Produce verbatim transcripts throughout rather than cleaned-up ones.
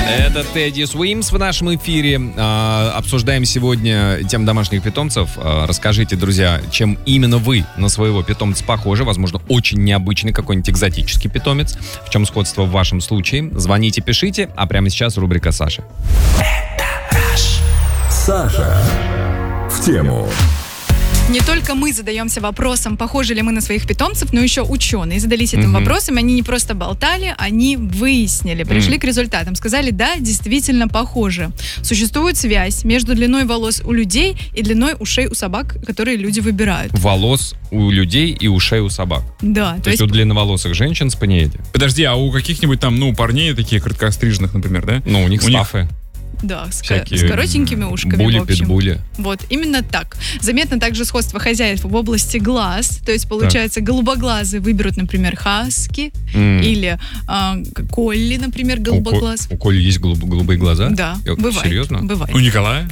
Это Тедди Суимс в нашем эфире. А, обсуждаем сегодня тему домашних питомцев. А, расскажите, друзья, чем именно вы на своего питомца похожи. Возможно, очень необычный какой-нибудь экзотический питомец. В чем сходство в вашем случае? Звоните, пишите. А прямо сейчас рубрика Саши. Саша в тему. Не только мы задаемся вопросом, похожи ли мы на своих питомцев, но еще ученые задались этим Мгм. вопросом. Они не просто болтали, они выяснили, пришли Мгм. к результатам. Сказали, да, действительно похожи. Существует связь между длиной волос у людей и длиной ушей у собак, которые люди выбирают. Волос у людей и ушей у собак. Да, То, есть у длинноволосых женщин спаниели. Подожди, а у каких-нибудь там, ну, парней таких короткостриженных, например, да? Ну, у них У них- стафы. Да, с, ко- Всякие с коротенькими ушками, Були, в общем. питбули. Вот, именно так. Заметно также сходство хозяев в области глаз. То есть, получается, голубоглазые выберут, например, хаски М. или а, колли, например, У Ко- голубоглаз. У Коли есть голуб- голубые глаза? Да, Э, бывает. Серьезно? Бывает. У Николая?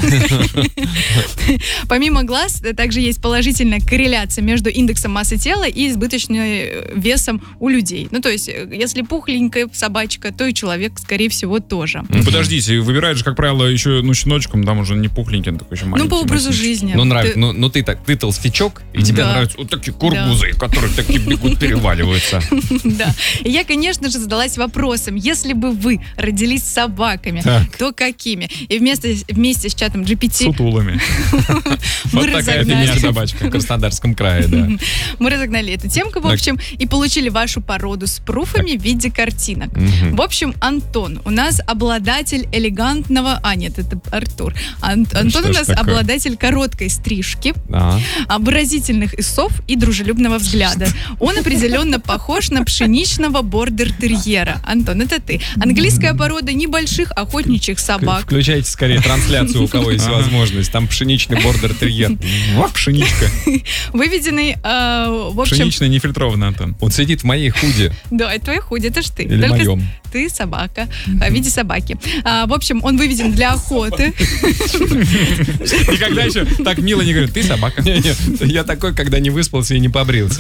Помимо глаз, э, также есть положительная корреляция между индексом массы тела и избыточным э, весом у людей. Ну, то есть, э, если пухленькая собачка, то и человек, скорее всего, тоже. Ну, подождите, выбирают же, как правило, еще, ну, щеночком, там уже не пухленький, он такой еще маленький. Ну, по образу маленький. жизни. Ну, нравится. Ты- Ну, ну, ты так, ты толстячок, и тебе Да. нравятся вот такие кургузы, которые такие бегут, переваливаются. Да. И я, конечно же, задалась вопросом, если бы вы родились собаками, Так. то какими? И вместе, вместе с чатом джи пи ти Сутулами. мы Вот такая ты разогнали, меня собачка. В Краснодарском крае, да. мы разогнали эту темку, в Так. общем, и получили вашу породу с пруфами в виде картинок. Мгм. В общем, Антон у нас обладатель элегантного... А, нет, это Артур. Ан- Антон что у ж нас такое? обладатель короткой стрижки, Да. выразительных исов и дружелюбного взгляда. Он определенно похож на пшеничного бордер-терьера. Антон, это ты. Английская порода небольших охотничьих собак. Включайте скорее трансляцию, у кого есть Ага. возможность. Там пшеничный бордер-терьер. Пшеничка. Выведенный, э, в общем... Пшеничная нефильтрованная, Антон. Он сидит в моей худи. Да, это твоя худи, это ж ты. Или Только моем. ты собака, э, в виде собаки. А, в общем, он выведен для охоты. Никогда еще так мило не говорят, ты собака. Не-не, я такой, когда не выспался и не побрился.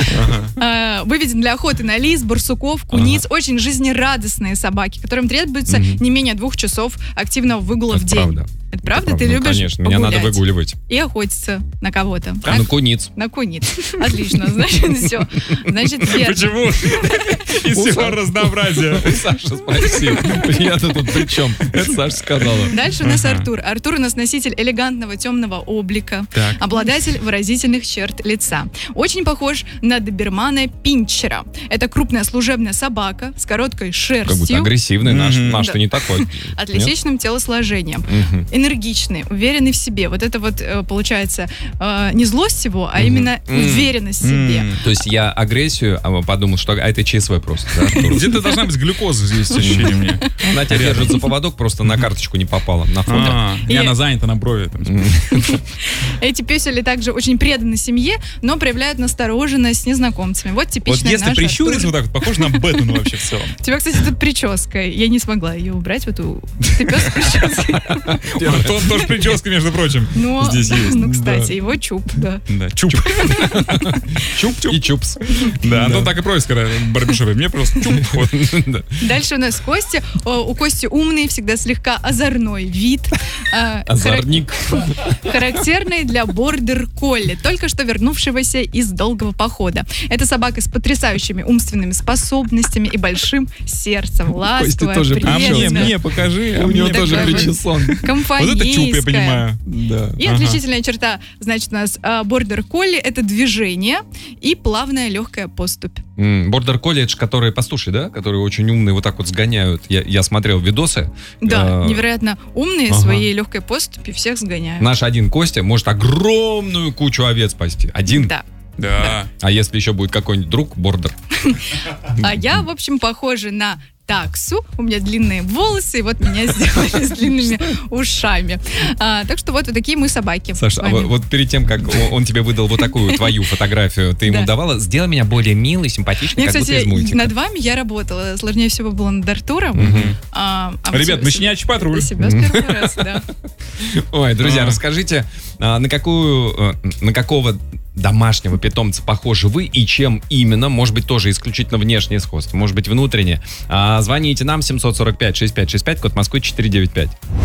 А, выведен для охоты на лис, барсуков, куниц. Очень жизнерадостные собаки, которым требуется Мгм. не менее двух часов активного выгула в Это день. правда. Это правда? Это Ты Ну, любишь конечно, меня надо погулять выгуливать. и охотиться на кого-то. А, ну, куниц. На куниц. Отлично, значит, все. Значит, верно. Почему? Из всего разнообразия. Саша, спасибо. Я-то тут при чем? Это Саша сказала. Дальше у нас Ага. Артур. Артур у нас носитель элегантного темного облика, Так. обладатель выразительных черт лица. Очень похож на добермана пинчера. Это крупная служебная собака с короткой Как будто шерстью, агрессивный. Наш, Мгм. наш-то Да. не такой. атлетичным телосложением. Мгм. Энергичный, уверенный в себе. Вот это вот, э, получается, э, не злость его, а Мгм. именно М. уверенность в себе. М. То есть я агрессию а, подумал, что а это ЧСВ просто. Да, Артур? Где-то должна быть глюкоза здесь, ощущение мне. Она тебя держит за поводок, просто на карточку не попала, на фото. А, и И- она занята на брови. там. М. Эти песели также очень преданы семье, но проявляют настороженность с незнакомцами. Вот Вот типичный если наш прищуриться Артур. вот так вот, похож на Бэтмена вообще в целом. У тебя, кстати, тут прическа. Я не смогла ее убрать, вот эту... Ты пес с прической. Антон тоже прическа, между прочим. Ну, Здесь есть. ну, кстати, Да. его чуб, да. Да, чуп. Чуп-чуп. И чупс. Да, Антон так и просит, когда барбершопе. Мне просто чуп. Вот. Да. Дальше у нас Костя. О, У Кости умный, всегда слегка озорной вид. А, Озорник. хара- Характерный для бордер-колли, только что вернувшегося из долгого похода. Это собака с потрясающими умственными способностями и большим сердцем. Ласковая, тоже А мне, приветливая, мне покажи. У него мне тоже такая вот. причесон. Вот это чуп, я компанейская. понимаю. Да. И Ага. отличительная черта, значит, у нас бордер-колли — это движение и плавная легкая поступь. Бордер колли, это ж которые пастуши, да? Которые очень умные, вот так вот сгоняют. Я, я смотрел видосы. Да, А, невероятно умные, ага. своей легкой поступью всех сгоняют. Наш один Костя может огромную кучу овец спасти. Один. Да. Да. А если еще будет какой-нибудь друг, бордер. А я, в общем, похожа на таксу. У меня длинные волосы, и вот меня сделали с длинными ушами. А, так что вот, вот такие мы собаки. Саша, с а вами. вот, вот перед тем, как он, он тебе выдал вот такую твою фотографию, ты ему Да. давала, сделай меня более милой, симпатичной, Мне, как будто из кстати, мультика. над вами я работала. Сложнее всего было над Артуром. Мгм. А, а вот Ребят, себя- мы щенячий патруль. для себя с первого раза, да. Ой, друзья, А. расскажите, а, на какую, э, на какого домашнего питомца похожи вы и чем именно? Может быть, тоже исключительно внешнее сходство, может быть, внутреннее. А, звоните нам семь четыре пять шесть пять шесть пять, код Москвы четыре девять пять.